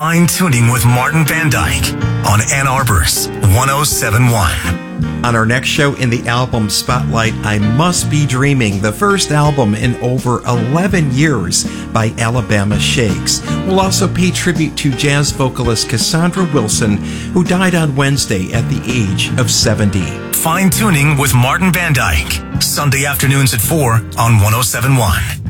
Fine Tuning with Martin Van Dyke on Ann Arbor's 107.1. On our next show in the album Spotlight, I Must Be Dreaming, the first album in over 11 years by Alabama Shakes. We'll also pay tribute to jazz vocalist Cassandra Wilson, who died on Wednesday at the age of 70. Fine Tuning with Martin Van Dyke, Sunday afternoons at 4 on 107.1.